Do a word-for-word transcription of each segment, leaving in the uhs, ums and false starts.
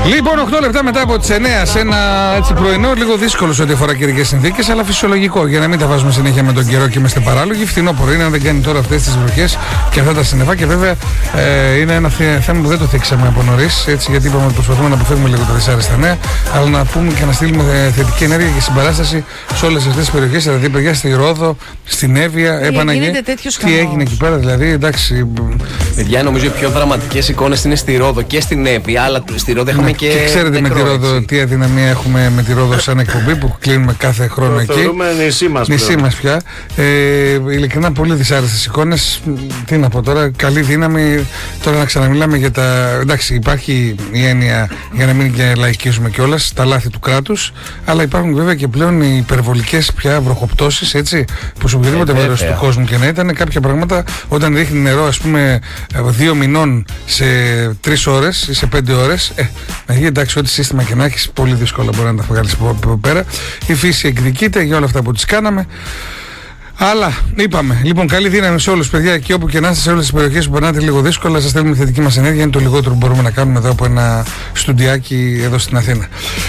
Λοιπόν, οκτώ λεπτά μετά από τις εννιά σε ένα έτσι πρωινό, λίγο δύσκολο σε ό,τι αφορά καιρικές συνθήκες, αλλά φυσιολογικό για να μην τα βάζουμε συνέχεια με τον καιρό και είμαστε παράλογοι. Φθινόπωρο είναι, αν δεν κάνει τώρα αυτές τις βροχές και αυτά τα συννεφά. Και βέβαια ε, είναι ένα θέμα που δεν το θίξαμε από νωρίς, έτσι, γιατί είπαμε ότι προσπαθούμε να αποφύγουμε λίγο τα δυσάρεστα νέα, αλλά να πούμε και να στείλουμε θετική ενέργεια και συμπαράσταση σε όλες αυτές τις περιοχές. Δηλαδή, παιδιά, στη Ρόδο, στην Εύβοια, Επαναγία. Τι έγινε εκεί πέρα, δηλαδή, εντάξει. Παιδιά, νομίζω οι πιο δραματικές εικόνες είναι στη Ρόδο και στην Εύβοια, αλλά στη Ρόδο έχουμε και. Και ξέρετε με τη Ρόδο τι αδυναμία έχουμε με τη Ρόδο σαν εκπομπή που κλείνουμε κάθε χρόνο εκεί. Θεωρούμε νησί μας πια. Νησί μας πια. Ε, ειλικρινά πολύ δυσάρεστες εικόνες. Τι να πω τώρα, καλή δύναμη. Τώρα να ξαναμιλάμε για τα. Εντάξει, υπάρχει η έννοια για να μην και λαϊκίζουμε κιόλας τα λάθη του κράτους. Αλλά υπάρχουν βέβαια και πλέον οι υπερβολικές πια βροχοπτώσεις, έτσι, που σε οποιοδήποτε ε, μέρος του κόσμου και να ήταν κάποια πράγματα όταν ρίχνει νερό, ας πούμε, δύο μηνών σε τρεις ώρες ή σε πέντε ώρες. Ε, εντάξει, ό,τι σύστημα και να έχεις, πολύ δύσκολα μπορεί να τα βγάλεις από πέρα. Η φύση εκδικείται για όλα αυτά που τις κάναμε. Αλλά είπαμε, λοιπόν, καλή δύναμη σε όλους, παιδιά, και όπου και να είστε, σε όλες τις περιοχές που περνάτε λίγο δύσκολα. Σας στέλνουμε θετική μας ενέργεια. Είναι το λιγότερο που μπορούμε να κάνουμε εδώ από ένα στουντιάκι εδώ στην Αθήνα.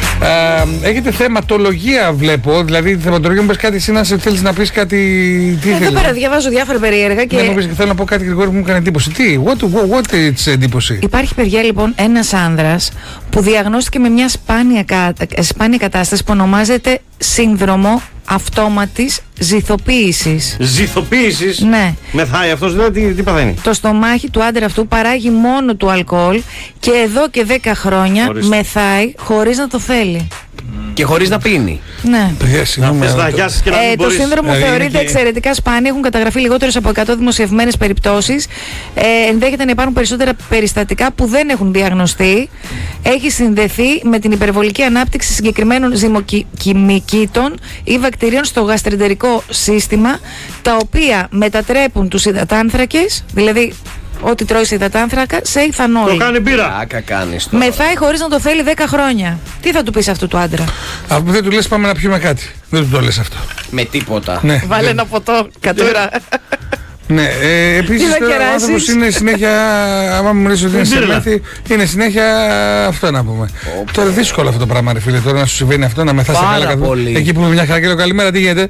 Ε, έχετε θεματολογία, βλέπω. Δηλαδή, θεματολογία μου πες κάτι, εσύ να σε θέλεις να πεις κάτι. Τι εδώ πέρα διαβάζω διάφορα περίεργα και. Ναι, μου πεις, θέλω να πω κάτι, Γρηγόρη, που μου έκανε εντύπωση. Τι, what, what, what it's εντύπωση. Υπάρχει, παιδιά, λοιπόν, ένας άνδρας που διαγνώστηκε με μια σπάνια, κα... σπάνια κατάσταση που ονομάζεται σύνδρομο αυτόματης ζυθοποίησης. Ζυθοποίησης? Ναι. Μεθάει αυτός, δηλαδή τι, τι παθαίνει? Το στομάχι του άντρα αυτού παράγει μόνο του αλκοόλ και εδώ και δέκα χρόνια Ορίστε. μεθάει χωρίς να το θέλει. Και χωρίς να πίνει. Ναι. Παιδιά, συγγνώμη, να το... Και να ε, το σύνδρομο ε, θεωρείται και... εξαιρετικά σπάνιο. Έχουν καταγραφεί λιγότερες από εκατό δημοσιευμένες περιπτώσεις. Ε, ενδέχεται να υπάρχουν περισσότερα περιστατικά που δεν έχουν διαγνωστεί. Έχει συνδεθεί με την υπερβολική ανάπτυξη συγκεκριμένων ζυμοκυμικήτων ή βακτηρίων στο γαστρεντερικό σύστημα, τα οποία μετατρέπουν τους υδατάνθρακες, δηλαδή ό,τι τρώει σε υδατάνθρακα, σε ηθανόλ. Το κάνει μπύρα. Άκα κάνεις τώρα. Μεθάει χωρίς να το θέλει δέκα χρόνια. Τι θα του πεις αυτού του άντρα? Αυτό δεν του λες πάμε να πιούμε κάτι. Δεν του το λες αυτό. Με τίποτα. Ναι. Βάλε ένα ποτό, κατούρα. Ναι, ε, επίσης ο άνθρωπος είναι συνέχεια, άμα μου λες ότι είναι σε μύθι, είναι συνέχεια αυτό να πούμε. Oh, τώρα δύσκολο αυτό το πράγμα, ρε φίλε, τώρα να σου συμβαίνει αυτό, να μεθάς σε καλά καθόλου. Εκεί που μια χαρά και λέω καλημέρα, τι γίνεται?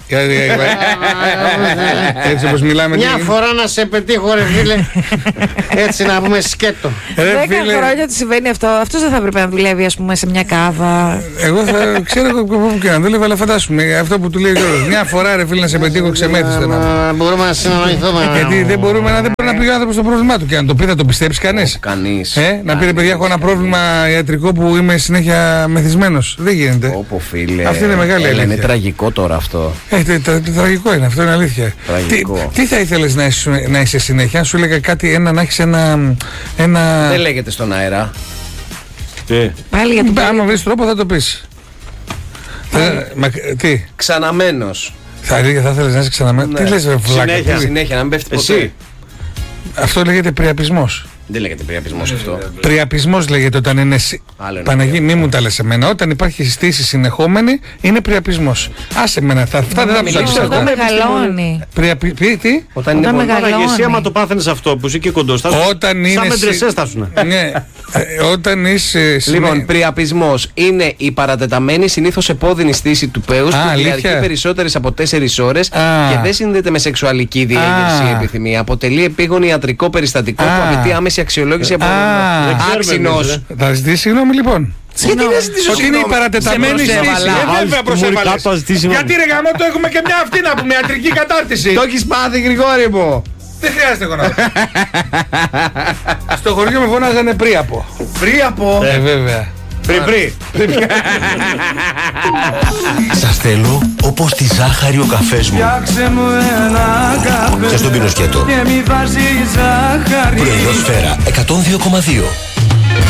Έτσι όπως μιλάμε. Μια φορά να σε πετύχω, ρε φίλε. Έτσι να πούμε σκέτο. Δέκα χρόνια του συμβαίνει αυτό. Αυτός δεν θα έπρεπε να δουλεύει, ας πούμε, σε μια κάβα? Εγώ θα ξέρω που και να δουλεύει, αλλά φαντάσουμε αυτό που του λέει ο Γιώργος. Μια φορά, ρε φίλε, να σε πετύχω, ξεμέθιστε να πούμε. Μπορούμε να συνεννοηθούμε. Γιατί δεν μπορούμε να, δεν μπορεί να πει ο άνθρωπος το πρόβλημά του. Και αν το πει, θα το πιστέψει κανείς? Κανείς. Ε, να πει, ρε παιδιά, έχω ένα πρόβλημα ιατρικό που είμαι συνέχεια μεθυσμένος. Δεν γίνεται. Όπο, φίλε. Αυτή είναι μεγάλη αλήθεια. Είναι τραγικό τώρα αυτό. Ε, τε, τε, τε, τραγικό είναι, αυτό είναι αλήθεια. Τι, τι θα ήθελες να είσαι, να είσαι συνέχεια, αν σου έλεγα κάτι, ένα, να έχεις ένα, ένα... Δεν λέγεται στον αέρα. Τι? Πάλι για το άμα βρεις τρόπο θα το πεις. Θα, μα, τι? Ξαναμένος. Θα, θα ήθελες να είσαι ξαναμένος. Ναι. Τι λες, ρε φλάκα? Συνέχεια, συνέχεια, να μην πέφτει ποτέ. Εσύ. Αυτό λέγεται πριαπισμός. Δεν λέγεται πριαπισμός αυτό. Πριαπισμός λέγεται όταν είναι. Παναγί, μη μου τα λες εμένα. Όταν υπάρχει στήση συνεχόμενη, είναι πριαπισμός. Άσε εμένα, θα αυτά δεν θα τους άκουσα. Όταν μεγαλώνει. Πριαπι... Τι? Όταν είναι μεγαλώνει. Εσύ άμα το πάθαινες αυτό που είσαι και κοντός, θα σαν μεντρεσές θα σου. Ναι. Όταν είσαι. Λοιπόν, πριαπισμός είναι η παρατεταμένη συνήθως επώδυνη στήση του πέους που διαρκεί περισσότερες από τέσσερις ώρες και δεν συνδέεται με σεξουαλική διέγερση ή επιθυμία. Αποτελεί επίγον ιατρικό περιστατικό που απαιτεί άμεση αξιολόγηση από άξινος. Θα ζητήσει συγγνώμη λοιπόν. Γιατί δεν ζητήσω ότι είναι η παρατεταμένη στήση. Βέβαια προσέβαλες. Γιατί ρε γαμώ, το έχουμε και μια αυτή να πούμε, ιατρική κατάρτιση. Το έχεις πάθει, Γρηγόρη μου? Δεν χρειάζεται εγώ να πω. Στο χωριό με φωνάζανε Πρίαπο. Πρίαπο? Ε, βέβαια. Πρι πρι. Σας θέλω όπως τη ζάχαρη ο καφές μου. Και στον πίνω σκέτο. Προϊόν Σφαίρα εκατόν δύο κόμμα δύο.